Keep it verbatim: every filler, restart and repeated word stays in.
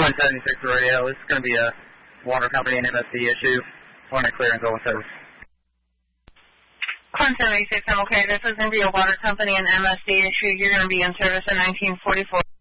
Quinn seventy-six radio. This is going to be a water company and M S D issue. Want to clear and go in service. Quinn seventy-six, I'm okay. This is going to be a water company and M S D issue. You're going to be in service at nineteen forty-four.